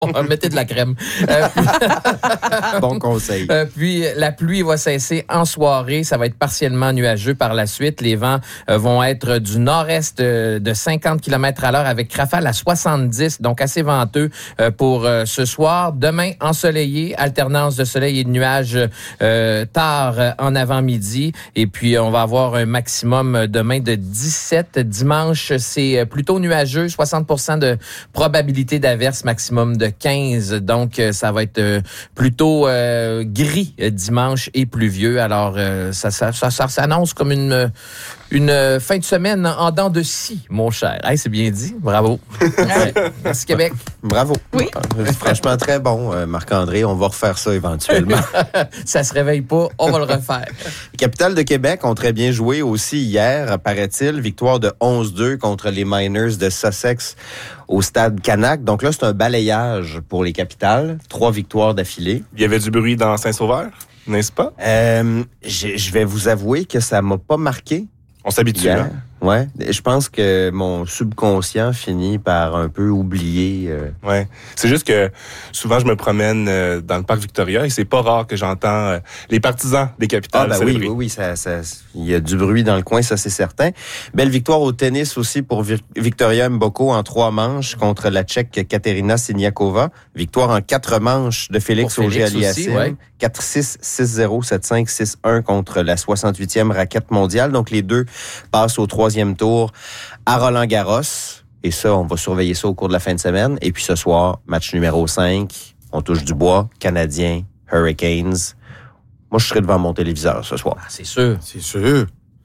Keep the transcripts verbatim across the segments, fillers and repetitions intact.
Mettez de la crème. Euh, bon conseil. Euh, puis, la pluie va cesser en soirée. Ça va être partiellement nuageux par la suite. Les vents euh, vont être du nord-est euh, de cinquante kilomètres à l'heure avec rafale à soixante-dix, donc assez venteux euh, pour euh, ce soir. Demain, ensoleillé, alternance de soleil et de nuages euh, tard euh, en avant-midi. Et puis, on va avoir un maximum demain de dix-sept. Dimanche, c'est plutôt nuageux, soixante pour cent de probabilité d'averse, maximum de quinze. Donc, ça va être plutôt euh, gris dimanche et pluvieux. Alors, euh, ça, ça, ça, ça s'annonce comme une, une fin de semaine en dents de scie, mon cher. Hey, c'est bien dit. Bravo. Ouais. Merci, Québec. Bravo. Oui. Franchement, très bon, Marc-André. On va refaire ça éventuellement. Ça se réveille pas, on va le refaire. Les Capitals de Québec ont très bien joué aussi hier, paraît-il. Victoire de onze deux contre les Miners de Sussex au stade Canac. Donc là, c'est un balayage pour les Capitals. Trois victoires d'affilée. Il y avait du bruit dans Saint-Sauveur, n'est-ce pas? Euh, je vais vous avouer que ça m'a pas marqué. On s'habitue, hier. hein? Ouais, je pense que mon subconscient finit par un peu oublier. Euh... Ouais, c'est juste que souvent je me promène euh, dans le parc Victoria et c'est pas rare que j'entends euh, les partisans des Capitals. Ah ben oui, oui, oui, ça, ça, il y a du bruit dans le coin, ça c'est certain. Belle victoire au tennis aussi pour Victoria Mboko en trois manches contre la Tchèque Katerina Siniakova. Victoire en quatre manches de Félix Auger-Aliassime. Ouais. quatre six, six zéro, sept cinq, six un contre la soixante-huitième raquette mondiale. Donc les deux passent au troisième tour à Roland-Garros. Et ça, on va surveiller ça au cours de la fin de semaine. Et puis ce soir, match numéro cinq, on touche du bois, Canadiens, Hurricanes. Moi, je serai devant mon téléviseur ce soir. Ah, c'est sûr. C'est sûr.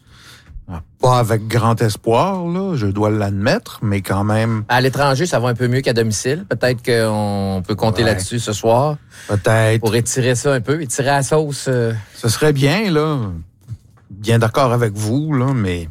Pas avec grand espoir, là, je dois l'admettre, mais quand même... À l'étranger, ça va un peu mieux qu'à domicile. Peut-être qu'on peut compter ouais. là-dessus ce soir. Peut-être. Pour étirer ça un peu, étirer la sauce. Euh... Ce serait bien, là. Bien d'accord avec vous, là, mais...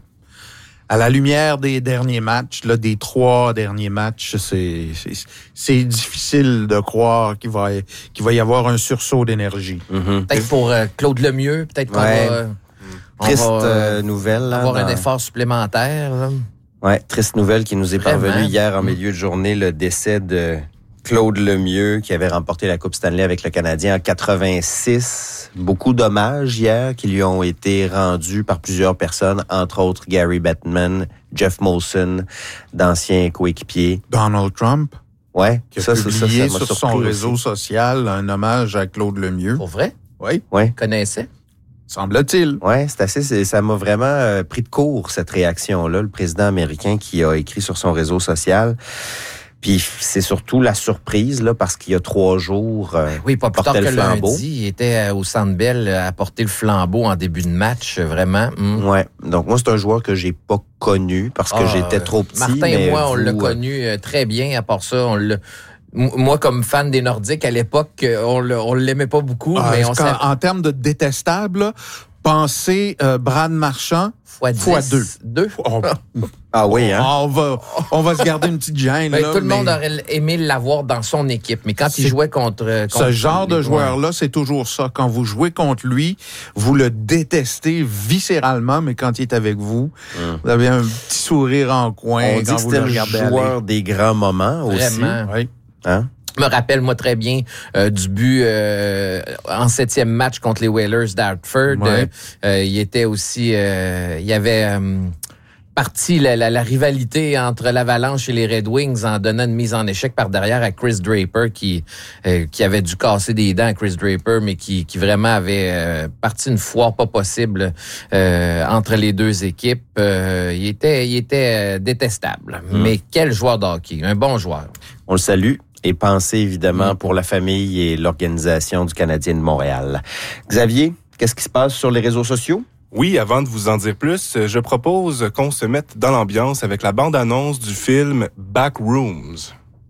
À la lumière des derniers matchs, là, des trois derniers matchs, c'est, c'est, c'est difficile de croire qu'il va, qu'il va y avoir un sursaut d'énergie. Mm-hmm. Peut-être pour euh, Claude Lemieux, peut-être qu'on ouais. va, on triste va euh, nouvelle. Là, avoir dans... un effort supplémentaire. Là. Ouais, triste nouvelle qui nous est Vraiment? parvenue hier en milieu de journée, le décès de Claude Lemieux, qui avait remporté la Coupe Stanley avec le Canadien en quatre-vingt-six. Beaucoup d'hommages hier qui lui ont été rendus par plusieurs personnes, entre autres Gary Bettman, Jeff Molson, d'anciens coéquipiers. Donald Trump. Ouais, qui a ça, publié ça, ça, ça sur son réseau aussi. social un hommage à Claude Lemieux. Pour vrai? Oui. Ouais. Connaissait? Semble-t-il. Ouais, c'est assez, c'est, ça m'a vraiment euh, pris de court, cette réaction-là, le président américain qui a écrit sur son réseau social. Puis c'est surtout la surprise, là, parce qu'il y a trois jours, euh, oui, pas plus tard que le flambeau. lundi, il était au Centre Bell à porter le flambeau en début de match, vraiment. Mm. Ouais. Donc moi, c'est un joueur que j'ai pas connu parce que ah, j'étais trop petit. Martin mais et moi, vous, on l'a connu très bien. À part ça, on l'a... Moi, comme fan des Nordiques, à l'époque, on ne l'aimait pas beaucoup. Ah, mais on quand, en termes de détestable, là, pensez euh, Brad Marchand fois, fois deux. deux? Oh. Ah oui, hein? On va, on va se garder une petite gêne. Ben, là, tout le mais... monde aurait aimé l'avoir dans son équipe. Mais quand c'est... il jouait contre... contre Ce genre de joueur-là, c'est toujours ça. Quand vous jouez contre lui, vous le détestez viscéralement, mais quand il est avec vous, hum. vous avez un petit sourire en coin. On quand dit que vous c'était le le joueur aller. des grands moments aussi. Vraiment. Oui. Hein? Je me rappelle, moi, très bien euh, du but euh, en septième match contre les Whalers d'Hartford. Ouais. Euh, il était aussi... Euh, il y avait... Euh, parti la, la, la rivalité entre l'Avalanche et les Red Wings en donnant une mise en échec par derrière à Chris Draper qui euh, qui avait dû casser des dents à Chris Draper, mais qui, qui vraiment avait euh, parti une foire pas possible euh, entre les deux équipes. Euh, il était, il était détestable. Mmh. Mais quel joueur de hockey, un bon joueur. On le salue. Et pensez évidemment mmh. pour la famille et l'organisation du Canadien de Montréal. Xavier, qu'est-ce qui se passe sur les réseaux sociaux? Oui, avant de vous en dire plus, je propose qu'on se mette dans l'ambiance avec la bande-annonce du film Backrooms.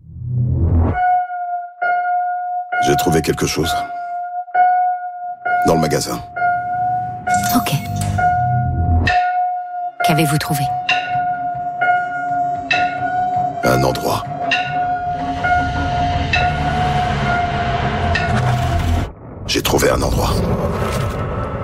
J'ai trouvé quelque chose. Dans le magasin. Ok. Qu'avez-vous trouvé? Un endroit. J'ai trouvé un endroit.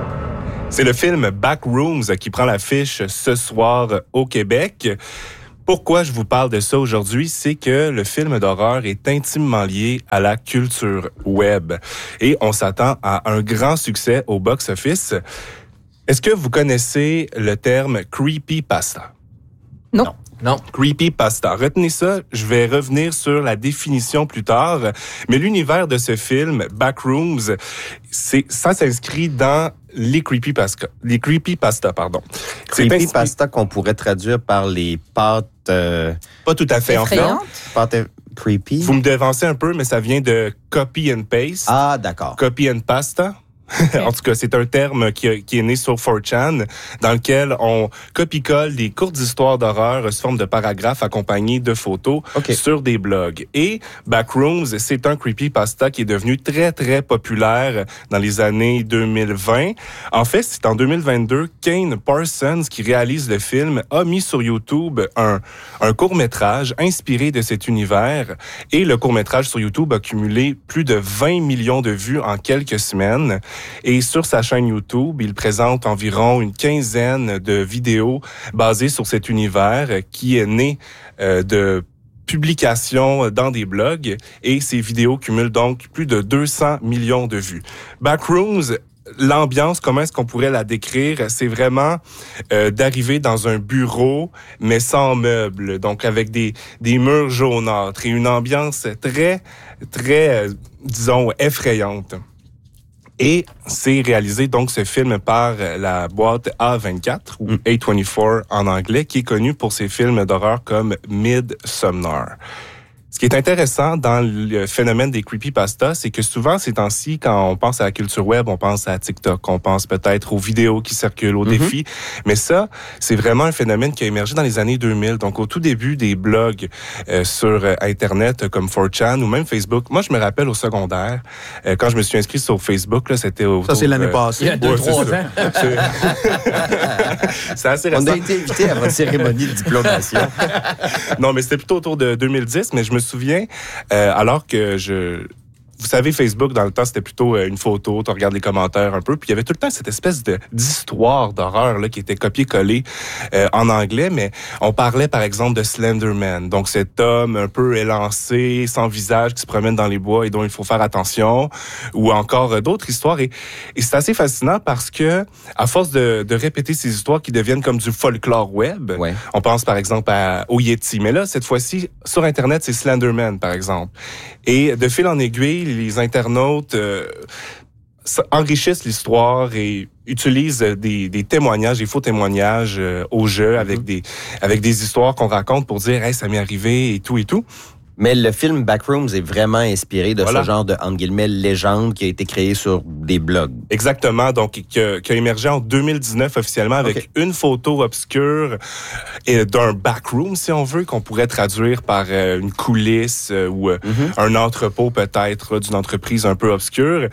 C'est le film Backrooms qui prend l'affiche ce soir au Québec. Pourquoi je vous parle de ça aujourd'hui, c'est que le film d'horreur est intimement lié à la culture web et on s'attend à un grand succès au box-office. Est-ce que vous connaissez le terme creepypasta? Non. Non. Non. Creepypasta. Retenez ça, je vais revenir sur la définition plus tard, mais l'univers de ce film, Backrooms, c'est, ça s'inscrit dans les creepypasta. Les creepypasta, pardon. Creepypasta qu'on pourrait traduire par les pâtes... Euh, Pas tout à fait, en fait. Effrayante. pâtes euh, creepy. Vous me devancez un peu, mais ça vient de copy and paste. Ah, d'accord. Copy and pasta. En tout cas, c'est un terme qui, a, qui est né sur four chan, dans lequel on copie-colle des courtes histoires d'horreur sous forme de paragraphes accompagnés de photos Okay. sur des blogs. Et Backrooms, c'est un creepypasta qui est devenu très, très populaire dans les années deux mille vingt. En fait, c'est en deux mille vingt-deux, Kane Parsons, qui réalise le film, a mis sur YouTube un, un court-métrage inspiré de cet univers. Et le court-métrage sur YouTube a cumulé plus de vingt millions de vues en quelques semaines. Et sur sa chaîne YouTube, il présente environ une quinzaine de vidéos basées sur cet univers qui est né euh, de publications dans des blogs. Et ces vidéos cumulent donc plus de deux cents millions de vues. Backrooms, l'ambiance, comment est-ce qu'on pourrait la décrire? C'est vraiment euh, d'arriver dans un bureau, mais sans meubles, donc avec des, des murs jaunâtres et une ambiance très, très, euh, disons, effrayante. Et c'est réalisé, donc, ce film par la boîte A vingt-quatre, ou A vingt-quatre en anglais, qui est connue pour ses films d'horreur comme Midsommar. Ce qui est intéressant dans le phénomène des creepypastas, c'est que souvent, ces temps-ci, quand on pense à la culture web, on pense à TikTok, on pense peut-être aux vidéos qui circulent, aux mm-hmm. défis. Mais ça, c'est vraiment un phénomène qui a émergé dans les années deux mille. Donc, au tout début des blogs euh, sur Internet comme four chan ou même Facebook. Moi, je me rappelle au secondaire, euh, quand je me suis inscrit sur Facebook, là, c'était au... Ça, c'est l'année euh, passée. Il y a deux, ouais, trois ans. C'est... c'est assez récent. On a été invités à votre cérémonie de diplomation. Non, mais c'était plutôt autour de deux mille dix, mais je me souviens, euh, alors que je... Vous savez, Facebook, dans le temps, c'était plutôt une photo, tu regardes les commentaires un peu, puis il y avait tout le temps cette espèce de, d'histoire d'horreur là, qui était copiée-collée euh, en anglais, mais on parlait, par exemple, de Slenderman. Donc, cet homme un peu élancé, sans visage, qui se promène dans les bois et dont il faut faire attention, ou encore euh, d'autres histoires. Et, et c'est assez fascinant parce que, à force de, de répéter ces histoires qui deviennent comme du folklore web, ouais. on pense, par exemple, à, au Yeti. Mais là, cette fois-ci, sur Internet, c'est Slenderman, par exemple. Et de fil en aiguille, les internautes euh, enrichissent l'histoire et utilisent des, des témoignages, des faux témoignages euh, au jeu, mm-hmm. avec des avec des histoires qu'on raconte pour dire « Hey, ça m'est arrivé » et tout et tout. Mais le film Backrooms est vraiment inspiré de voilà. ce genre de, entre guillemets, légende qui a été créée sur des blogs. Exactement. Donc, qui a, qui a émergé en deux mille dix-neuf officiellement avec okay. une photo obscure et d'un backroom, si on veut, qu'on pourrait traduire par euh, une coulisse euh, ou euh, mm-hmm. un entrepôt peut-être d'une entreprise un peu obscure.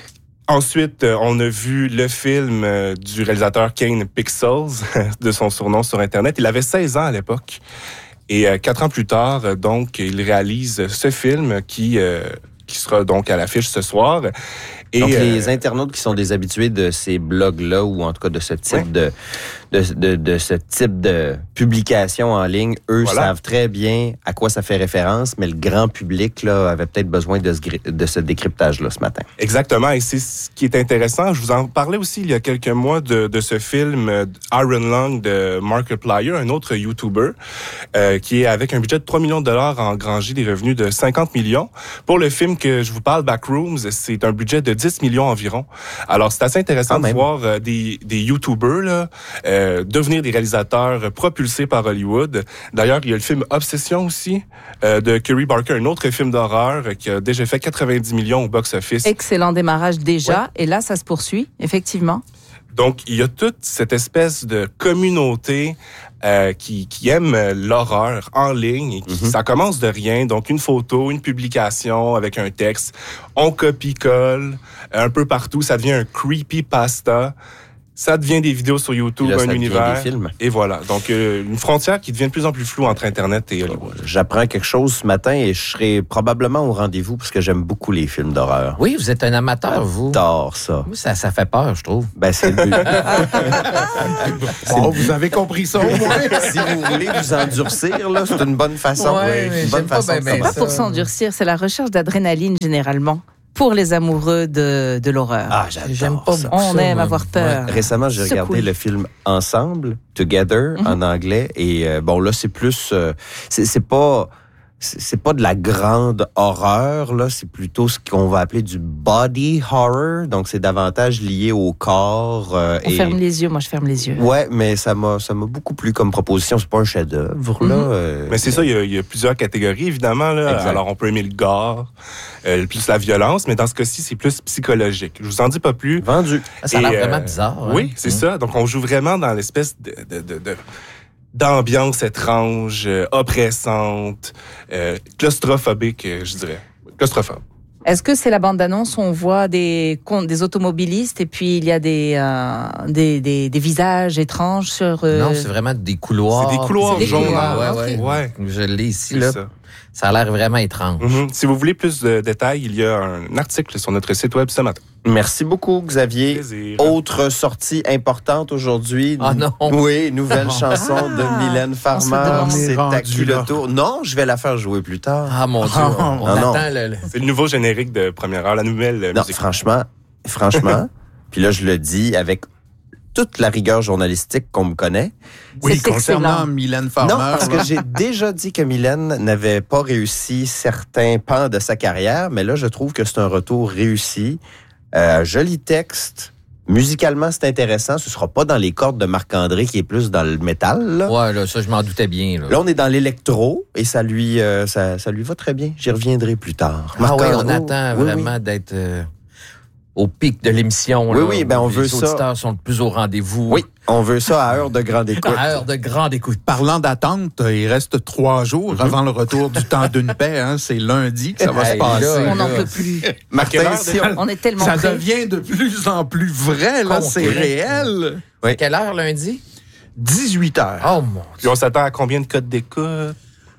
Ensuite, on a vu le film du réalisateur Kane Pixels, de son surnom sur Internet. Il avait seize ans à l'époque. Et euh, quatre ans plus tard, donc, il réalise ce film qui, euh, qui sera donc à l'affiche ce soir. Et, donc, euh, les internautes qui sont des habitués de ces blogs-là, ou en tout cas de ce type ouais. de, de, de, de ce type de publication en ligne, eux voilà. savent très bien à quoi ça fait référence, mais le grand public là, avait peut-être besoin de ce, de ce décryptage-là ce matin. Exactement, et c'est ce qui est intéressant. Je vous en parlais aussi il y a quelques mois de, de ce film Iron Lung de Markiplier, un autre YouTuber, euh, qui est avec un budget de trois millions de dollars a engrangé des revenus de cinquante millions. Pour le film que je vous parle, Backrooms, c'est un budget de dix millions environ. Alors, c'est assez intéressant ah, de même. voir euh, des, des YouTubers là, euh, devenir des réalisateurs propulsés par Hollywood. D'ailleurs, il y a le film Obsession aussi, euh, de Kerry Barker, un autre film d'horreur qui a déjà fait quatre-vingt-dix millions au box-office. Excellent démarrage déjà. Ouais. Et là, ça se poursuit, effectivement. Donc, il y a toute cette espèce de communauté euh, qui, qui aime l'horreur en ligne. Et qui, mm-hmm. Ça commence de rien. Donc, une photo, une publication avec un texte. On copie-colle un peu partout. Ça devient un creepypasta. Ça devient des vidéos sur YouTube, Là, un ça devient univers. des films. Et voilà. Donc, euh, une frontière qui devient de plus en plus floue entre Internet et Hollywood. J'apprends quelque chose ce matin et je serai probablement au rendez-vous parce que j'aime beaucoup les films d'horreur. Oui, vous êtes un amateur, vous. J'adore ça. Moi, ça, ça fait peur, je trouve. Ben, c'est le but. Bon, vous avez compris ça au moins. Si vous voulez vous endurcir, là, c'est une bonne façon. Ouais, mais une bonne j'aime pas façon ben, de ben C'est pas commencer. pour s'endurcir, c'est la recherche d'adrénaline généralement pour les amoureux de, de l'horreur. Ah, j'adore J'aime pas ça. beaucoup On ça, aime moi. avoir peur. Récemment, j'ai Secoué. regardé le film Ensemble, Together, Mhm. en anglais. Et euh, bon, là, c'est plus... euh, c'est, c'est pas... C'est c'est pas de la grande horreur, là. C'est plutôt ce qu'on va appeler du body horror. Donc, c'est davantage lié au corps. euh, On et... ferme les yeux, moi je ferme les yeux. Ouais, mais ça m'a, ça m'a beaucoup plu comme proposition. C'est pas un chef-d'œuvre, là. Mhm. euh, Mais c'est ça, il y, a, il y a plusieurs catégories, évidemment. Là. Exact. Alors, on peut aimer le gore, euh, plus la violence, mais dans ce cas-ci, c'est plus psychologique. Je vous en dis pas plus. Vendu. Ça a Et, l'air euh, vraiment bizarre. hein. Oui, c'est Mm. ça. Donc, on joue vraiment dans l'espèce de... de, de, de d'ambiance étrange, euh, oppressante, euh, claustrophobique, euh, je dirais. Claustrophobe. Est-ce que c'est la bande-annonce où on voit des, con- des automobilistes et puis il y a des, euh, des, des, des visages étranges sur... euh, Non, c'est vraiment des couloirs. C'est des couloirs C'est des jaunes. couloirs, Ouais, ouais. Ouais. Je l'ai ici, C'est là. ça. Ça a l'air vraiment étrange. Mhm. Si vous voulez plus de détails, il y a un article sur notre site web ce matin. Merci beaucoup, Xavier. Plaisir. Autre sortie importante aujourd'hui. Ah non. Oui, nouvelle chanson de Ah, Mylène on Farmer. se demande. C'est On est à qui rendu le là. tour? Non, je vais la faire jouer plus tard. Ah, mon Dieu. Ah, on ah, non. attend le... le- C'est le nouveau générique de première heure, la nouvelle euh, Non, musique. franchement, franchement, puis là, je le dis avec toute la rigueur journalistique qu'on me connaît. Oui, C'est concernant excellent. Mylène Farmer. Non, parce que là. j'ai déjà dit que Mylène n'avait pas réussi certains pans de sa carrière, mais là, je trouve que c'est un retour réussi. Euh, joli texte. Musicalement, c'est intéressant. Ce sera pas dans les cordes de Marc-André, qui est plus dans le métal, là. Ouais, là, ça, je m'en doutais bien. Là, Là, on est dans l'électro et ça lui, euh, ça, ça lui va très bien. J'y reviendrai plus tard. ah oui, on Marc-André, attend oui, vraiment oui. d'être euh, au pic de l'émission. Oui, là, oui, ben, où on les veut ça. auditeurs sont le plus au rendez-vous. Oui, on veut ça à heure de grande écoute. À heure de grande écoute. Parlant d'attente, il reste trois jours Mhm. avant le retour du temps d'une paix. Hein. C'est lundi que ça va Hey, se passer. là, On n'en là. peut plus. quelle Martin, heure si on- On est tellement Ça près. devient de plus en plus vrai, là, Concret. c'est réel. Oui. Quelle heure lundi? dix-huit heures. Oh mon Puis on s'attend à combien de codes d'écoute?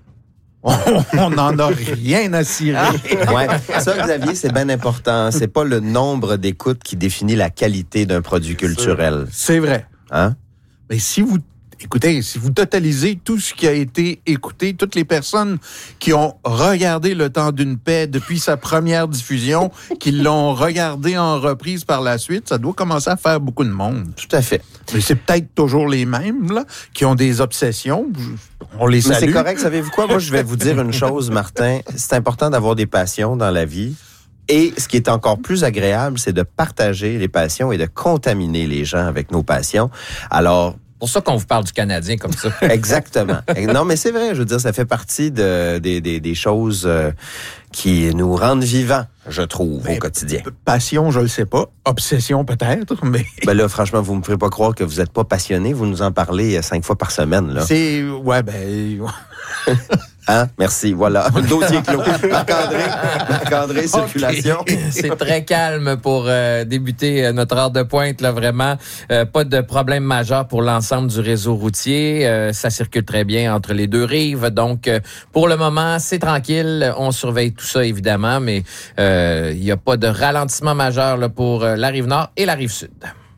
On n'en a rien à cirer. Ouais. Ça, Xavier, c'est bien important. C'est pas le nombre d'écoutes qui définit la qualité d'un produit culturel. C'est vrai. Hein? Mais si vous, écoutez, si vous totalisez tout ce qui a été écouté, toutes les personnes qui ont regardé Le Temps d'une paix depuis sa première diffusion, qui l'ont regardé en reprise par la suite, ça doit commencer à faire beaucoup de monde. Tout à fait. Mais c'est peut-être toujours les mêmes, là, qui ont des obsessions. On les Mais salue. c'est correct. Savez-vous quoi? Moi, je vais vous dire une chose, Martin. C'est important d'avoir des passions dans la vie. Et ce qui est encore plus agréable, c'est de partager les passions et de contaminer les gens avec nos passions. Alors, pour ça qu'on vous parle du Canadien comme ça. exactement. Non, mais c'est vrai, je veux dire, ça fait partie de, des, des, des choses euh, qui nous rendent vivants, je trouve, Ben, au quotidien. Passion, je le sais pas. Obsession, peut-être, mais Ben là, franchement, vous me ferez pas croire que vous êtes pas passionné. Vous nous en parlez euh, cinq fois par semaine, là. c'est... Ouais, ben... Hein? Merci. Voilà. Dossier clos. Marc-André, Marc-André, circulation. C'est très calme pour euh, débuter euh, notre heure de pointe, là, vraiment. Euh, pas de problème majeur pour l'ensemble du réseau routier. Euh, ça circule très bien entre les deux rives. Donc, euh, pour le moment, c'est tranquille. On surveille tout ça, évidemment, mais euh, il n'y a pas de ralentissement majeur là, pour euh, la rive nord et la rive sud.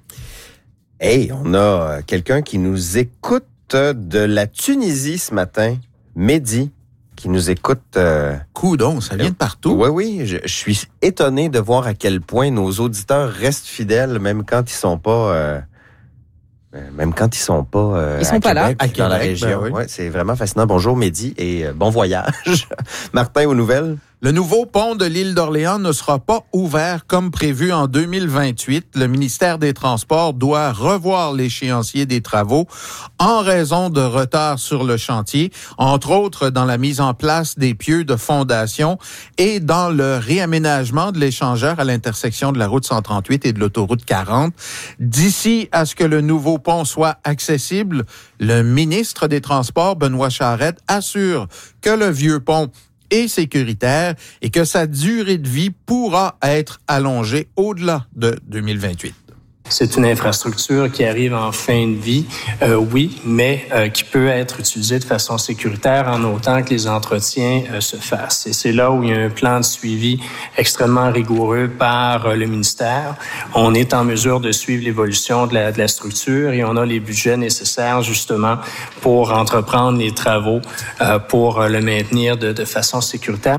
Hey, on a euh, quelqu'un qui nous écoute de la Tunisie ce matin. Mehdi, qui nous écoute. Euh, Coudon, ça vient de partout. oui, oui, je, je suis étonné de voir à quel point nos auditeurs restent fidèles, même quand ils sont pas, euh, euh, même quand ils sont pas, euh, Ils sont à pas là. Québec, À dans la Québec, région. ben oui. Ouais, c'est vraiment fascinant. Bonjour Mehdi et euh, bon voyage. Martin, aux nouvelles. Le nouveau pont de l'île d'Orléans ne sera pas ouvert comme prévu en deux mille vingt-huit. Le ministère des Transports doit revoir l'échéancier des travaux en raison de retard sur le chantier, entre autres dans la mise en place des pieux de fondation et dans le réaménagement de l'échangeur à l'intersection de la route cent trente-huit et de l'autoroute quarante. D'ici à ce que le nouveau pont soit accessible, le ministre des Transports, Benoît Charette, assure que le vieux pont est sécuritaire et que sa durée de vie pourra être allongée au-delà de deux mille vingt-huit. C'est une infrastructure qui arrive en fin de vie, euh, oui, mais euh, qui peut être utilisée de façon sécuritaire en autant que les entretiens euh, se fassent. Et c'est là où il y a un plan de suivi extrêmement rigoureux par euh, le ministère. On est en mesure de suivre l'évolution de la, de la structure et on a les budgets nécessaires justement pour entreprendre les travaux euh, pour euh, le maintenir de, de façon sécuritaire.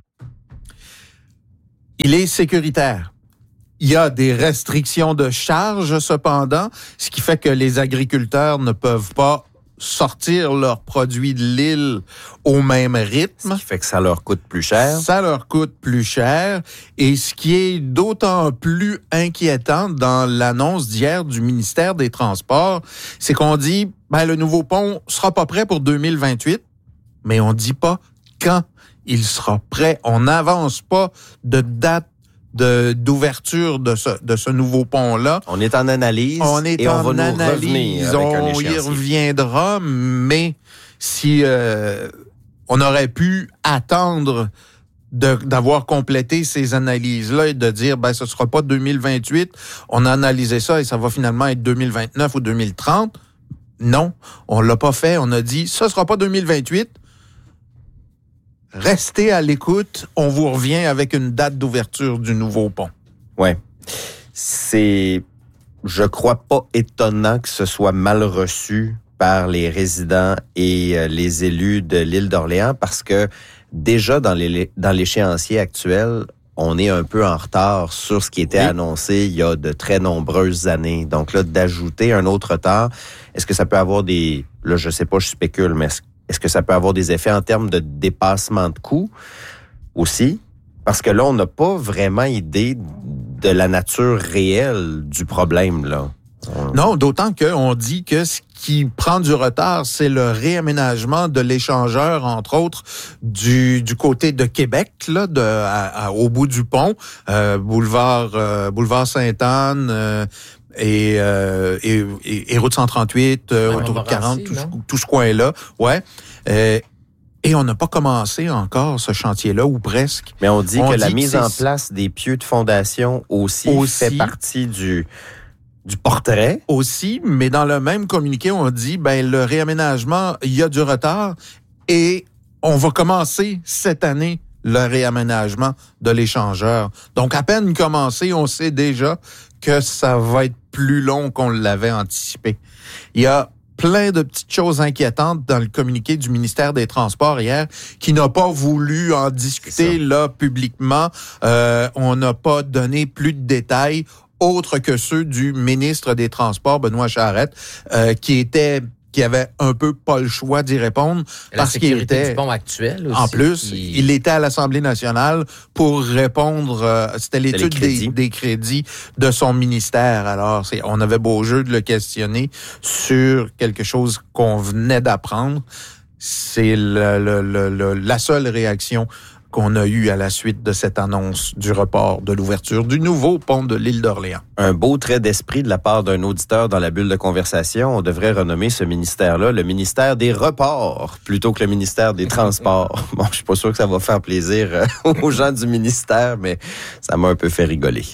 Il est sécuritaire. Il y a des restrictions de charge, cependant, ce qui fait que les agriculteurs ne peuvent pas sortir leurs produits de l'île au même rythme. Ce qui fait que ça leur coûte plus cher. Ça leur coûte plus cher. Et ce qui est d'autant plus inquiétant dans l'annonce d'hier du ministère des Transports, c'est qu'on dit, ben, le nouveau pont sera pas prêt pour deux mille vingt-huit, mais on dit pas quand il sera prêt. On n'avance pas de date De, d'ouverture de ce, de ce nouveau pont-là. On est en analyse on est et en on va analyse, nous revenir avec un on y échéancier. reviendra, mais si euh, on aurait pu attendre de, d'avoir complété ces analyses-là et de dire, ben, ce sera pas deux mille vingt-huit, on a analysé ça et ça va finalement être deux mille vingt-neuf ou deux mille trente. Non, on l'a pas fait. On a dit, ce sera pas deux mille vingt-huit. Restez à l'écoute. On vous revient avec une date d'ouverture du nouveau pont. Ouais. C'est, je crois pas étonnant que ce soit mal reçu par les résidents et euh, les élus de l'île d'Orléans parce que déjà dans les, dans l'échéancier actuel, on est un peu en retard sur ce qui était oui. annoncé il y a de très nombreuses années. Donc là, d'ajouter un autre retard, est-ce que ça peut avoir des, là, je sais pas, je spécule, mais est-ce Est-ce que ça peut avoir des effets en termes de dépassement de coûts aussi? Parce que là, on n'a pas vraiment idée de la nature réelle du problème, là. Non, d'autant qu'on dit que ce qui prend du retard, c'est le réaménagement de l'échangeur, entre autres, du, du côté de Québec, là, de, à, à, au bout du pont, euh, boulevard, euh, boulevard Sainte-Anne, euh, Et, euh, et, et, et route cent trente-huit, euh, autoroute quarante, tout, tout ce coin-là, ouais. Euh, et on n'a pas commencé encore ce chantier-là, ou presque. Mais on dit on que dit la que mise c'est... en place des pieux de fondation aussi, aussi fait partie du du portrait. Aussi, mais dans le même communiqué, on dit, ben le réaménagement, il y a du retard et on va commencer cette année le réaménagement de l'échangeur. Donc, à peine commencé, on sait déjà que ça va être plus long qu'on l'avait anticipé. Il y a plein de petites choses inquiétantes dans le communiqué du ministère des Transports hier, qui n'a pas voulu en discuter là publiquement. Euh, on n'a pas donné plus de détails autres que ceux du ministre des Transports, Benoît Charette, euh, qui était qui avait un peu pas le choix d'y répondre. La parce qu'il était du pont actuel aussi. En plus, qui... il était à l'Assemblée nationale pour répondre, euh, c'était l'étude c'était des, des crédits de son ministère. Alors, c'est, on avait beau jeu de le questionner sur quelque chose qu'on venait d'apprendre. C'est le, le, le, le, la seule réaction qu'on a eu à la suite de cette annonce du report de l'ouverture du nouveau pont de l'île d'Orléans. Un beau trait d'esprit de la part d'un auditeur dans la bulle de conversation. On devrait renommer ce ministère-là le ministère des reports plutôt que le ministère des transports. Bon, je suis pas sûr que ça va faire plaisir aux gens du ministère, mais ça m'a un peu fait rigoler.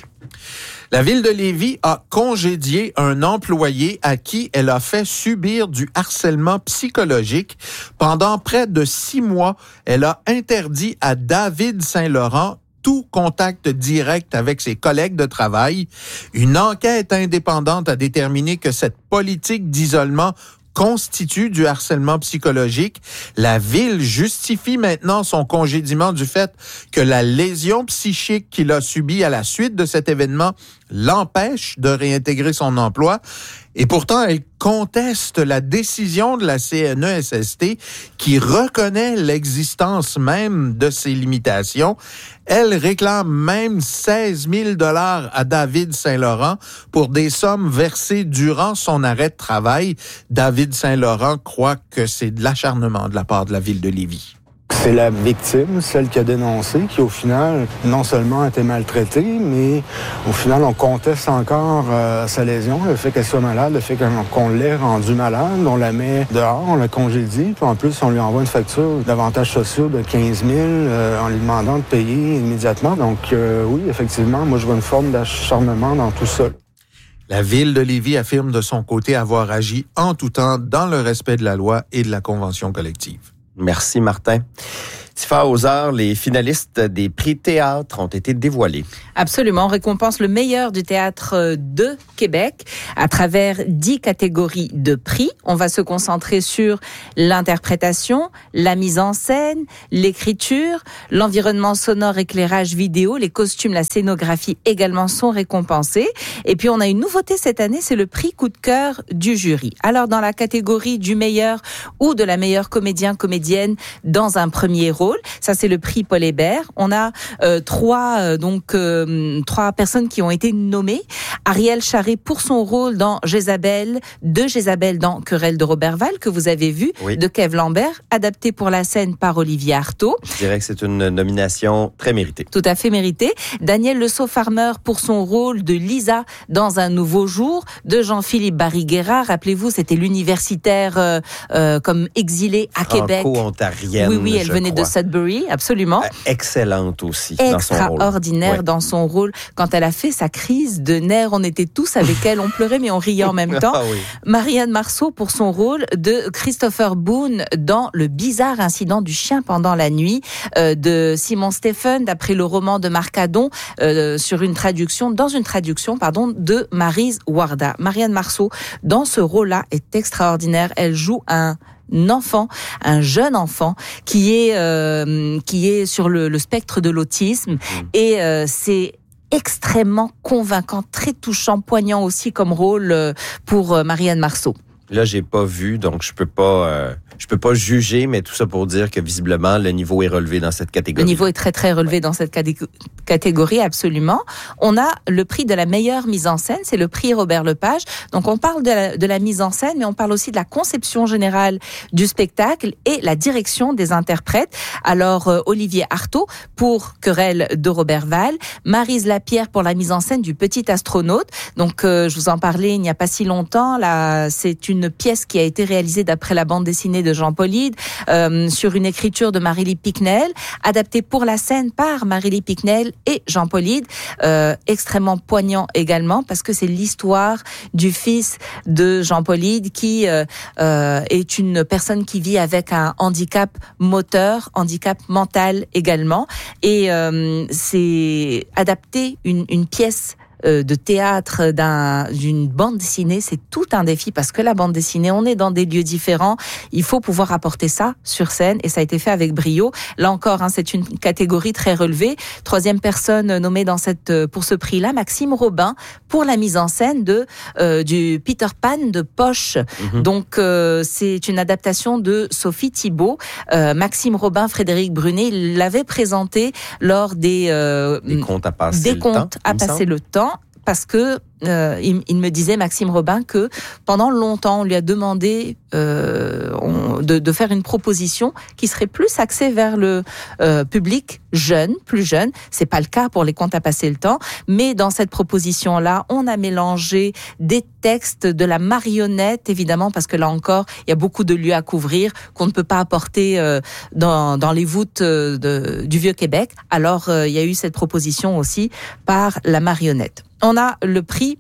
La ville de Lévis a congédié un employé à qui elle a fait subir du harcèlement psychologique. Pendant près de six mois, elle a interdit à David Saint-Laurent tout contact direct avec ses collègues de travail. Une enquête indépendante a déterminé que cette politique d'isolement constitue du harcèlement psychologique. La ville justifie maintenant son congédiement du fait que la lésion psychique qu'il a subie à la suite de cet événement l'empêche de réintégrer son emploi. Et pourtant, elle conteste la décision de la C N E S S T qui reconnaît l'existence même de ces limitations. Elle réclame même seize mille dollars à David Saint-Laurent pour des sommes versées durant son arrêt de travail. David Saint-Laurent croit que c'est de l'acharnement de la part de la ville de Lévis. C'est la victime, celle qui a dénoncé, qui au final, non seulement a été maltraitée, mais au final, on conteste encore euh, sa lésion, le fait qu'elle soit malade, le fait qu'on l'ait rendue malade, on la met dehors, on la congédie, puis en plus, on lui envoie une facture d'avantages sociaux de quinze mille euh, en lui demandant de payer immédiatement. Donc euh, oui, effectivement, moi, je vois une forme d'acharnement dans tout ça. La ville de Lévis affirme de son côté avoir agi en tout temps dans le respect de la loi et de la convention collective. Merci, Martin. Tifa, aux heures, les finalistes des prix théâtre ont été dévoilés. Absolument. On récompense le meilleur du théâtre de Québec à travers dix catégories de prix. On va se concentrer sur l'interprétation, la mise en scène, l'écriture, l'environnement sonore, éclairage vidéo, les costumes, la scénographie également sont récompensés. Et puis, on a une nouveauté cette année, c'est le prix coup de cœur du jury. Alors, dans la catégorie du meilleur ou de la meilleure comédien, comédienne dans un premier rôle, ça c'est le prix Paul Hébert. On a euh, trois euh, donc euh, trois personnes qui ont été nommées. Ariel Charret pour son rôle dans Jézabel, de Jézabel dans Querelle de Roberval que vous avez vu, oui. de Kev Lambert, adapté pour la scène par Olivier Artaud. Je dirais que c'est une nomination très méritée. Tout à fait méritée. Daniel Le Sceau-Farmer pour son rôle de Lisa dans Un nouveau jour, de Jean-Philippe Bariguera. Rappelez-vous, c'était l'universitaire euh, euh, comme exilé à Québec. Franco-ontarienne. Oui, oui, elle venait crois. de Sudbury, absolument. Euh, excellente aussi dans son rôle. Extraordinaire Ouais. dans son rôle. Quand elle a fait sa crise de nerfs, on était tous avec elle, on pleurait mais on riait en même temps. Ah oui. Marianne Marceau pour son rôle de Christopher Boone dans Le bizarre incident du chien pendant la nuit, euh, de Simon Stephen, d'après le roman de Marc Adon, euh, sur une traduction, dans une traduction, pardon, de Maryse Warda. Marianne Marceau, dans ce rôle-là, est extraordinaire. Elle joue un enfant, un jeune enfant qui est euh, qui est sur le, le spectre de l'autisme, mmh. et euh, c'est extrêmement convaincant, très touchant, poignant aussi comme rôle pour Marianne Marceau. Là, j'ai pas vu, donc je peux pas, euh, je peux pas juger, mais tout ça pour dire que visiblement le niveau est relevé dans cette catégorie. Le niveau est très très relevé dans cette catégorie, absolument. On a le prix de la meilleure mise en scène, c'est le prix Robert Lepage. Donc on parle de la, de la mise en scène, mais on parle aussi de la conception générale du spectacle et la direction des interprètes. Alors euh, Olivier Artaud pour Querelle de Roberval, Maryse Lapierre pour la mise en scène du Petit astronaute. Donc euh, je vous en parlais il n'y a pas si longtemps. Là, c'est une une pièce qui a été réalisée d'après la bande dessinée de Jean Paulide, euh, sur une écriture de Marie-Lie Piquenel, adaptée pour la scène par Marie-Lie Piquenel et Jean Paulide, euh, extrêmement poignant également parce que c'est l'histoire du fils de Jean Paulide qui euh, euh, est une personne qui vit avec un handicap moteur, handicap mental également, et euh, c'est adapter une, une pièce de théâtre d'un, d'une bande dessinée, c'est tout un défi parce que la bande dessinée, on est dans des lieux différents, il faut pouvoir apporter ça sur scène et ça a été fait avec brio. Là encore, hein, c'est une catégorie très relevée. Troisième personne nommée dans cette, pour ce prix-là, Maxime Robin, pour la mise en scène de euh, du Peter Pan de Poche. Mm-hmm. Donc euh, c'est une adaptation de Sophie Thibault. Euh, Maxime Robin, Frédéric Brunet, il l'avait présenté lors des euh, des comptes à passer des le comptes temps, à passer le temps. Parce que euh, il, il me disait, Maxime Robin, que pendant longtemps, on lui a demandé euh, on, de, de faire une proposition qui serait plus axée vers le euh, public jeune, plus jeune. C'est pas le cas pour les contes à passer le temps, mais dans cette proposition-là, on a mélangé des textes, de la marionnette, évidemment, parce que là encore, il y a beaucoup de lieux à couvrir qu'on ne peut pas apporter euh, dans, dans les voûtes euh, de, du Vieux-Québec. Alors, euh, il y a eu cette proposition aussi par la marionnette. On a le prix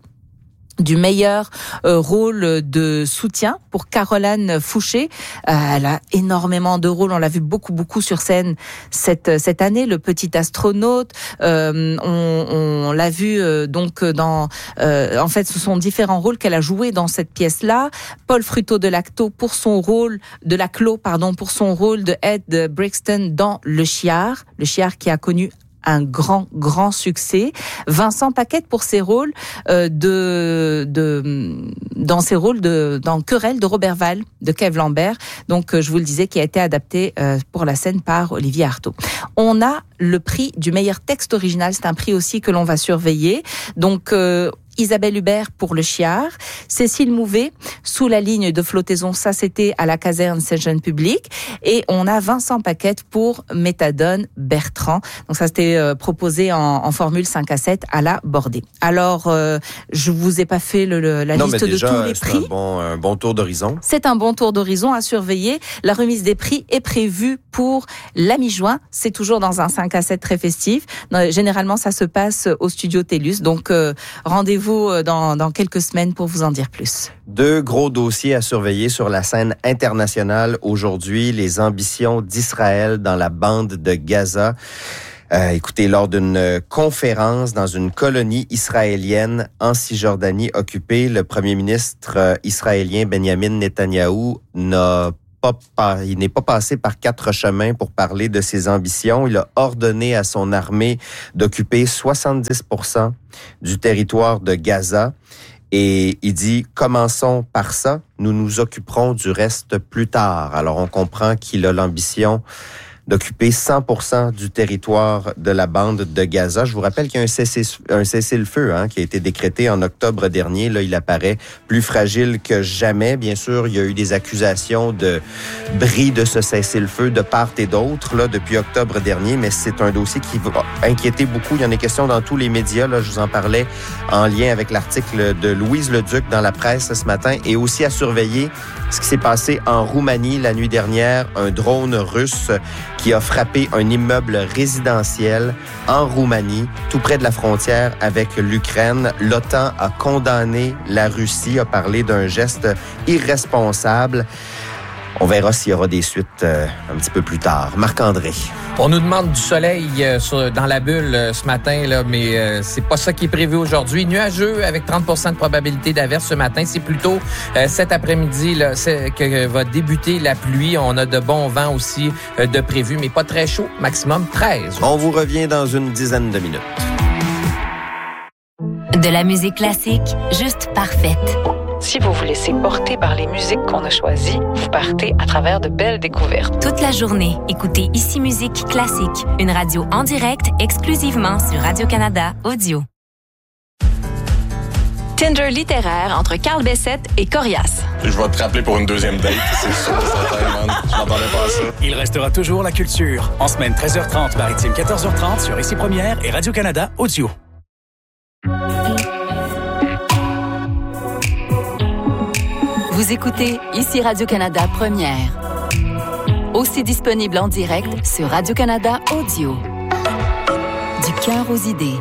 du meilleur euh, rôle de soutien pour Caroline Fouché. Euh, elle a énormément de rôles. On l'a vu beaucoup, beaucoup sur scène cette cette année. Le Petit astronaute. Euh, on, on l'a vu euh, donc dans. Euh, en fait, ce sont différents rôles qu'elle a joués dans cette pièce-là. Paul Fruteau de Lacto pour son rôle de Laclos, pardon, pour son rôle de Ed Brixton dans Le Chiard. Le Chiard qui a connu un grand, grand succès. Vincent Paquette pour ses rôles euh, de, de, dans ses rôles de, dans Querelle de Roberval, de Kev Lambert. Donc, euh, je vous le disais, qui a été adapté euh, pour la scène par Olivier Artaud. On a le prix du meilleur texte original. C'est un prix aussi que l'on va surveiller. Donc, euh, Isabelle Hubert pour Le Chiard, Cécile Mouvet, Sous la ligne de flottaison, ça c'était à la caserne Saint-Jean Public, et on a Vincent Paquette pour Méthadone Bertrand. Donc ça c'était euh, proposé en, en formule cinq à sept à la Bordée. Alors, euh, je vous ai pas fait le, le, la non, liste mais déjà, de tous les c'est prix. Un bon, un bon tour d'horizon. C'est un bon tour d'horizon à surveiller. La remise des prix est prévue pour la mi-juin. C'est toujours dans un cinq à sept très festif. Généralement, ça se passe au studio TELUS. Donc, euh, rendez-vous nouveau dans, dans quelques semaines pour vous en dire plus. Deux gros dossiers à surveiller sur la scène internationale aujourd'hui, les ambitions d'Israël dans la bande de Gaza. Euh, écoutez, lors d'une conférence dans une colonie israélienne en Cisjordanie occupée, le premier ministre euh, israélien Benjamin Netanyahou n'a pas, pas, il n'est pas passé par quatre chemins pour parler de ses ambitions. Il a ordonné à son armée d'occuper soixante-dix pour cent du territoire de Gaza. Et il dit, commençons par ça, nous nous occuperons du reste plus tard. Alors, on comprend qu'il a l'ambition d'occuper cent pour cent du territoire de la bande de Gaza. Je vous rappelle qu'il y a un, cessez, un cessez-le-feu hein, qui a été décrété en octobre dernier. Là, il apparaît plus fragile que jamais. Bien sûr, il y a eu des accusations de bris de ce cessez-le-feu de part et d'autre là, depuis octobre dernier, mais c'est un dossier qui va inquiéter beaucoup. Il y en a question dans tous les médias. Là, je vous en parlais en lien avec l'article de Louise Leduc dans la presse ce matin, et aussi à surveiller ce qui s'est passé en Roumanie la nuit dernière. Un drone russe qui a frappé un immeuble résidentiel en Roumanie, tout près de la frontière avec l'Ukraine. L'OTAN a condamné la Russie, a parlé d'un geste irresponsable. On verra s'il y aura des suites euh, un petit peu plus tard. Marc-André. On nous demande du soleil euh, sur, dans la bulle euh, ce matin, là, mais euh, c'est pas ça qui est prévu aujourd'hui. Nuageux avec trente pour cent de probabilité d'averse ce matin. C'est plutôt euh, cet après-midi là, c'est, que va débuter la pluie. On a de bons vents aussi euh, de prévu, mais pas très chaud. Maximum treize. On vous revient dans une dizaine de minutes. De la musique classique, juste parfaite. Si vous vous laissez porter par les musiques qu'on a choisies, vous partez à travers de belles découvertes. Toute la journée, écoutez Ici Musique Classique, une radio en direct exclusivement sur Radio-Canada Audio. Tinder littéraire entre Carl Bessette et Corias. Je vais te rappeler pour une deuxième date, c'est sûr, certain, man. Je m'entendais pas à ça. Il restera toujours la culture. En semaine treize heures trente, maritime quatorze heures trente sur Ici Première et Radio-Canada Audio. Vous écoutez Ici Radio-Canada Première. Aussi disponible en direct sur Radio-Canada Audio. Du cœur aux idées.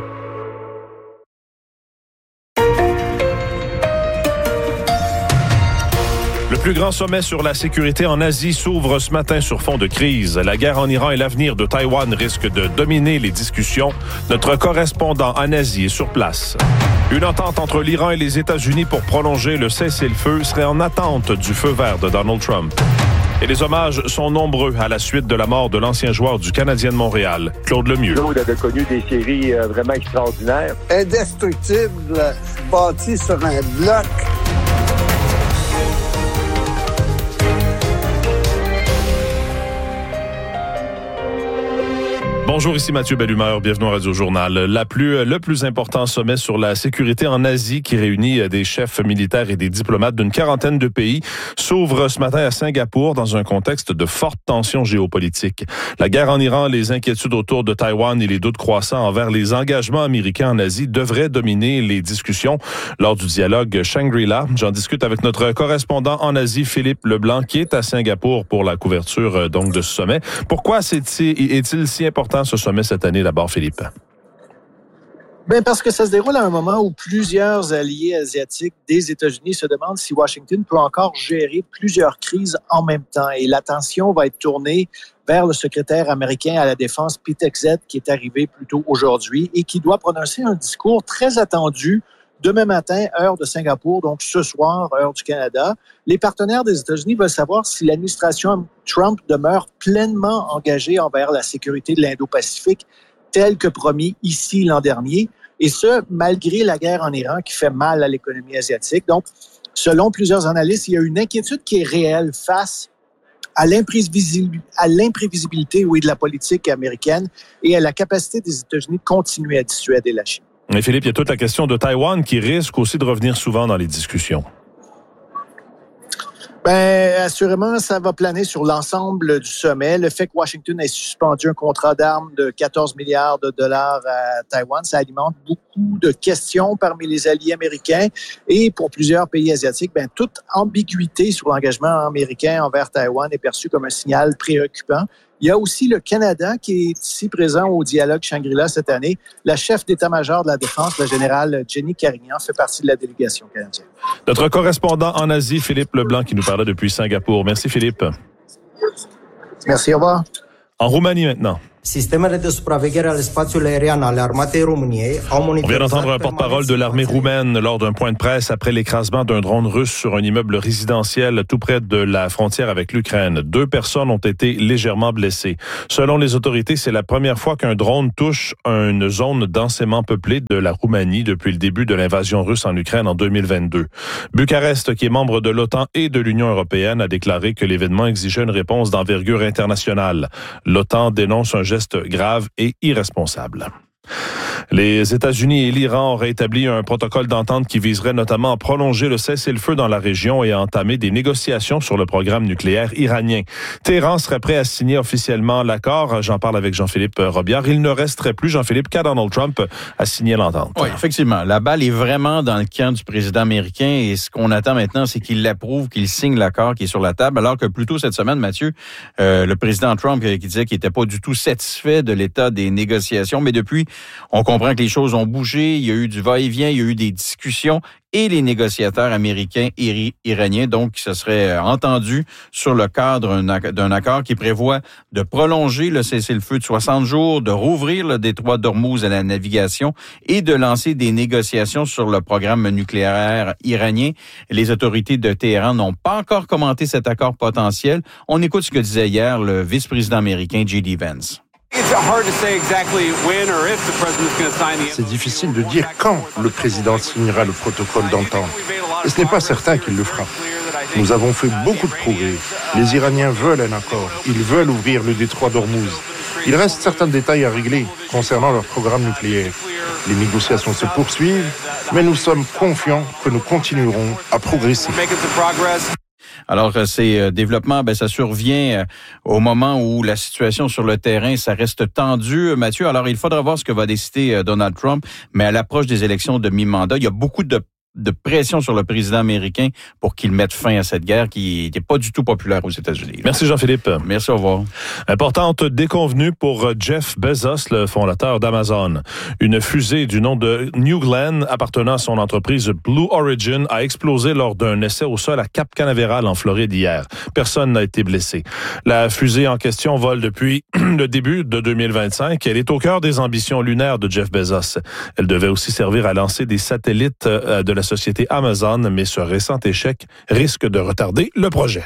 Le plus grand sommet sur la sécurité en Asie s'ouvre ce matin sur fond de crise. La guerre en Iran et l'avenir de Taïwan risquent de dominer les discussions. Notre correspondant en Asie est sur place. Une entente entre l'Iran et les États-Unis pour prolonger le cessez-le-feu serait en attente du feu vert de Donald Trump. Et les hommages sont nombreux à la suite de la mort de l'ancien joueur du Canadien de Montréal, Claude Lemieux. Claude avait connu des séries euh, vraiment extraordinaires. Indestructible, bâti sur un bloc. Bonjour, ici Mathieu Bellumeur, bienvenue au Radio Journal. La plus, le plus important sommet sur la sécurité en Asie qui réunit des chefs militaires et des diplomates d'une quarantaine de pays s'ouvre ce matin à Singapour dans un contexte de forte tension géopolitique. La guerre en Iran, les inquiétudes autour de Taïwan et les doutes croissants envers les engagements américains en Asie devraient dominer les discussions lors du dialogue Shangri-La. J'en discute avec notre correspondant en Asie, Philippe Leblanc, qui est à Singapour pour la couverture donc de ce sommet. Pourquoi est-il, est-il si important ce sommet cette année d'abord, Philippe? Bien, parce que ça se déroule à un moment où plusieurs alliés asiatiques des États-Unis se demandent si Washington peut encore gérer plusieurs crises en même temps. Et l'attention va être tournée vers le secrétaire américain à la Défense, Pete Hegseth, qui est arrivé plus tôt aujourd'hui et qui doit prononcer un discours très attendu demain matin, heure de Singapour, donc ce soir, heure du Canada. Les partenaires des États-Unis veulent savoir si l'administration Trump demeure pleinement engagée envers la sécurité de l'Indo-Pacifique, tel que promis ici l'an dernier, et ce, malgré la guerre en Iran qui fait mal à l'économie asiatique. Donc, selon plusieurs analystes, il y a une inquiétude qui est réelle face à l'imprévisibilité, à l'imprévisibilité oui, de la politique américaine et à la capacité des États-Unis de continuer à dissuader la Chine. Et Philippe, il y a toute la question de Taïwan qui risque aussi de revenir souvent dans les discussions. Bien, assurément, ça va planer sur l'ensemble du sommet. Le fait que Washington ait suspendu un contrat d'armes de quatorze milliards de dollars à Taïwan, ça alimente beaucoup beaucoup de questions parmi les alliés américains et pour plusieurs pays asiatiques, ben, toute ambiguïté sur l'engagement américain envers Taïwan est perçue comme un signal préoccupant. Il y a aussi le Canada qui est ici présent au dialogue Shangri-La cette année. La chef d'état-major de la Défense, la générale Jenny Carignan, fait partie de la délégation canadienne. Notre correspondant en Asie, Philippe Leblanc, qui nous parlait depuis Singapour. Merci, Philippe. Merci, au revoir. En Roumanie maintenant. Sistemele de supraveghere ale spațiului aerian ale armatei României au monitorizat. On vient d'entendre un porte-parole de l'armée roumaine lors d'un point de presse après l'écrasement d'un drone russe sur un immeuble résidentiel tout près de la frontière avec l'Ukraine. Deux personnes ont été légèrement blessées. Selon les autorités, c'est la première fois qu'un drone touche une zone densément peuplée de la Roumanie depuis le début de l'invasion russe en Ukraine en deux mille vingt-deux. Bucarest, qui est membre de l'OTAN et de l'Union européenne, a déclaré que l'événement exigeait une réponse d'envergure internationale. L'OTAN dénonce un geste grave et irresponsable. Les États-Unis et l'Iran auraient établi un protocole d'entente qui viserait notamment à prolonger le cessez-le-feu dans la région et à entamer des négociations sur le programme nucléaire iranien. Téhéran serait prêt à signer officiellement l'accord. J'en parle avec Jean-Philippe Robillard. Il ne resterait plus, Jean-Philippe, qu'à Donald Trump à signer l'entente. Oui, effectivement. La balle est vraiment dans le camp du président américain et ce qu'on attend maintenant, c'est qu'il l'approuve, qu'il signe l'accord qui est sur la table, alors que plus tôt cette semaine, Mathieu, euh, le président Trump qui disait qu'il n'était pas du tout satisfait de l'état des négociations, mais depuis, on comprend que les choses ont bougé, il y a eu du va-et-vient, il y a eu des discussions et les négociateurs américains et iraniens, donc, se seraient entendus sur le cadre d'un accord qui prévoit de prolonger le cessez-le-feu de soixante jours, de rouvrir le détroit d'Ormuz à la navigation et de lancer des négociations sur le programme nucléaire iranien. Les autorités de Téhéran n'ont pas encore commenté cet accord potentiel. On écoute ce que disait hier le vice-président américain J D Vance. C'est difficile de dire quand le président signera le protocole d'entente. Et ce n'est pas certain qu'il le fera. Nous avons fait beaucoup de progrès. Les Iraniens veulent un accord. Ils veulent ouvrir le détroit d'Ormuz. Il reste certains détails à régler concernant leur programme nucléaire. Les négociations se poursuivent, mais nous sommes confiants que nous continuerons à progresser. Alors, ces développements, ben, ça survient au moment où la situation sur le terrain, ça reste tendu, Mathieu. Alors, il faudra voir ce que va décider Donald Trump, mais à l'approche des élections de mi-mandat, il y a beaucoup de de pression sur le président américain pour qu'il mette fin à cette guerre qui n'était pas du tout populaire aux États-Unis. Merci Jean-Philippe. Merci, au revoir. Importante déconvenue pour Jeff Bezos, le fondateur d'Amazon. Une fusée du nom de New Glenn appartenant à son entreprise Blue Origin a explosé lors d'un essai au sol à Cap Canaveral en Floride hier. Personne n'a été blessé. La fusée en question vole depuis le début de deux mille vingt-cinq. Elle est au cœur des ambitions lunaires de Jeff Bezos. Elle devait aussi servir à lancer des satellites de la société Amazon, mais ce récent échec risque de retarder le projet.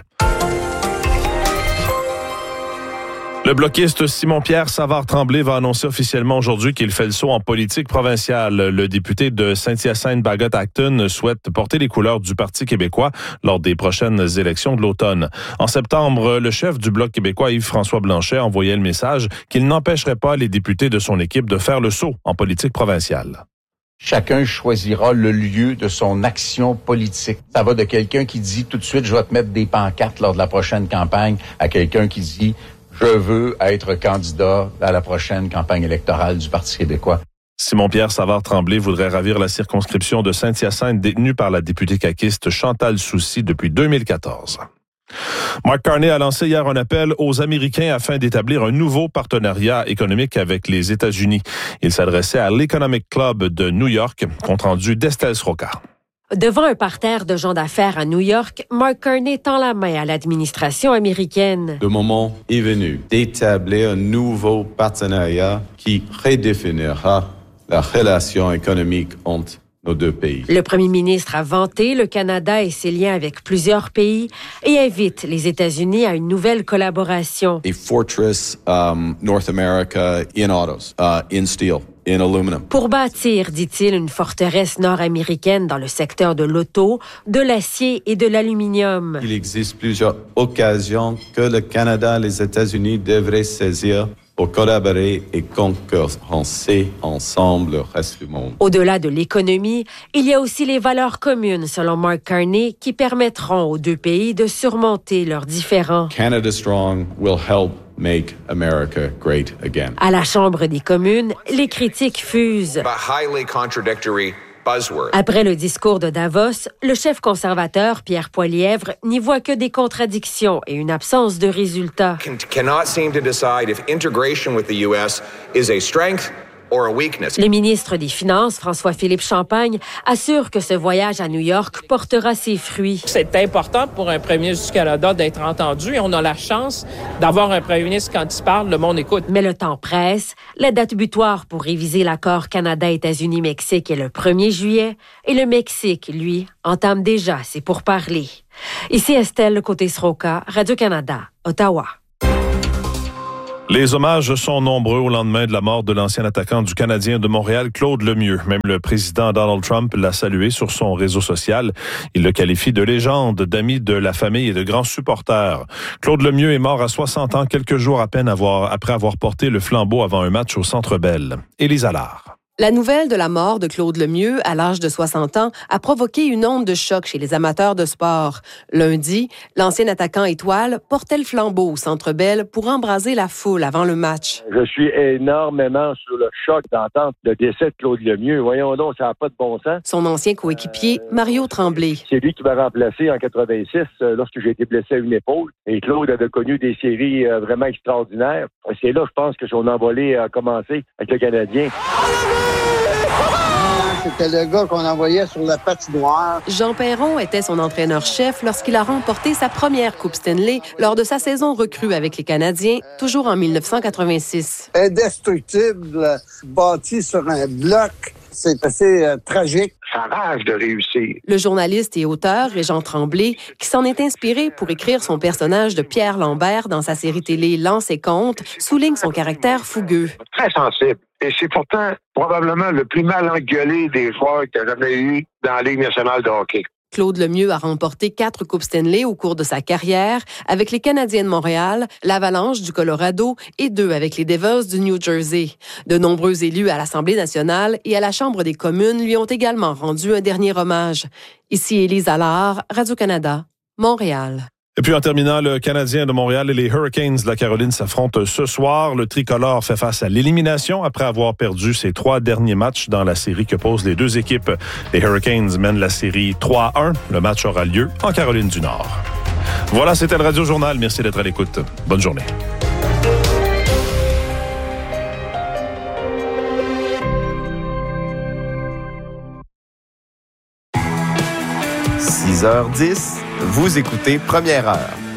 Le bloquiste Simon-Pierre Savard-Tremblay va annoncer officiellement aujourd'hui qu'il fait le saut en politique provinciale. Le député de Saint-Hyacinthe-Bagot-Acton souhaite porter les couleurs du Parti québécois lors des prochaines élections de l'automne. En septembre, le chef du Bloc québécois, Yves-François Blanchet, envoyait le message qu'il n'empêcherait pas les députés de son équipe de faire le saut en politique provinciale. Chacun choisira le lieu de son action politique. Ça va de quelqu'un qui dit tout de suite, je vais te mettre des pancartes lors de la prochaine campagne, à quelqu'un qui dit, je veux être candidat à la prochaine campagne électorale du Parti québécois. Simon-Pierre Savard-Tremblay voudrait ravir la circonscription de Saint-Hyacinthe détenue par la députée caquiste Chantal Soucy depuis deux mille quatorze. Mark Carney a lancé hier un appel aux Américains afin d'établir un nouveau partenariat économique avec les États-Unis. Il s'adressait à l'Economic Club de New York, compte rendu d'Estelle Sroka. Devant un parterre de gens d'affaires à New York, Mark Carney tend la main à l'administration américaine. Le moment est venu d'établir un nouveau partenariat qui redéfinira la relation économique entre nos deux pays. Le premier ministre a vanté le Canada et ses liens avec plusieurs pays et invite les États-Unis à une nouvelle collaboration. A fortress um, North America in autos, uh, in steel, in aluminum. Pour bâtir, dit-il, une forteresse nord-américaine dans le secteur de l'auto, de l'acier et de l'aluminium. Il existe plusieurs occasions que le Canada et les États-Unis devraient saisir pour collaborer et concurrencer ensemble le reste du monde. Au-delà de l'économie, il y a aussi les valeurs communes, selon Mark Carney, qui permettront aux deux pays de surmonter leurs différends. Canada Strong will help make America great again. À la Chambre des communes, les critiques fusent. Après le discours de Davos, le chef conservateur, Pierre Poilievre, n'y voit que des contradictions et une absence de résultats. Cannot seem to decide if integration with the U S is a strength or a weakness. Le ministre des Finances, François-Philippe Champagne, assure que ce voyage à New York portera ses fruits. C'est important pour un premier ministre du Canada d'être entendu et on a la chance d'avoir un premier ministre quand il parle, le monde écoute. Mais le temps presse. La date butoir pour réviser l'accord Canada-États-Unis-Mexique est le premier juillet et le Mexique, lui, entame déjà ses pourparlers. Ici Estelle Côté-Sroka, Radio-Canada, Ottawa. Les hommages sont nombreux au lendemain de la mort de l'ancien attaquant du Canadien de Montréal, Claude Lemieux. Même le président Donald Trump l'a salué sur son réseau social. Il le qualifie de légende, d'ami de la famille et de grand supporter. Claude Lemieux est mort à soixante ans, quelques jours à peine avoir, après avoir porté le flambeau avant un match au Centre Bell. Élise Allard. La nouvelle de la mort de Claude Lemieux, à l'âge de soixante ans, a provoqué une onde de choc chez les amateurs de sport. Lundi, l'ancien attaquant étoile portait le flambeau au Centre Bell pour embraser la foule avant le match. Je suis énormément sur le choc d'entendre le décès de Claude Lemieux. Voyons donc, ça n'a pas de bon sens. Son ancien coéquipier, euh, Mario Tremblay. C'est lui qui m'a remplacé en quatre-vingt-six euh, lorsque j'ai été blessé à une épaule. Et Claude avait connu des séries euh, vraiment extraordinaires. C'est là, je pense, que son envolée a commencé avec le Canadien. C'était le gars qu'on envoyait sur la patinoire. Jean Perron était son entraîneur-chef lorsqu'il a remporté sa première Coupe Stanley lors de sa saison recrue avec les Canadiens, toujours en dix-neuf cent quatre-vingt-six. Indestructible, bâti sur un bloc. C'est assez euh, tragique. Ça rage de réussir. Le journaliste et auteur Régent Tremblay, qui s'en est inspiré pour écrire son personnage de Pierre Lambert dans sa série télé Lance et Compte, souligne son caractère fougueux. Très sensible. Et c'est pourtant probablement le plus mal engueulé des joueurs qu'il y a jamais eu dans la Ligue nationale de hockey. Claude Lemieux a remporté quatre Coupes Stanley au cours de sa carrière avec les Canadiens de Montréal, l'Avalanche du Colorado et deux avec les Devils du New Jersey. De nombreux élus à l'Assemblée nationale et à la Chambre des communes lui ont également rendu un dernier hommage. Ici Élise Allard, Radio-Canada, Montréal. Et puis en terminant, le Canadien de Montréal et les Hurricanes de la Caroline s'affrontent ce soir. Le tricolore fait face à l'élimination après avoir perdu ses trois derniers matchs dans la série que posent les deux équipes. Les Hurricanes mènent la série trois à un. Le match aura lieu en Caroline du Nord. Voilà, c'était le Radio Journal. Merci d'être à l'écoute. Bonne journée. six heures dix, vous écoutez Première Heure.